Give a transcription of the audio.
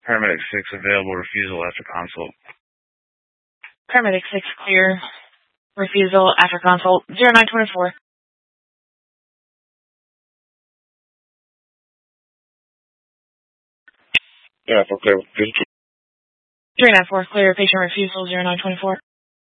Paramedic 6 available, refusal after consult. Paramedic 6 clear, refusal after consult. 0924. Yeah, okay. 394 clear, patient refusal. 0924.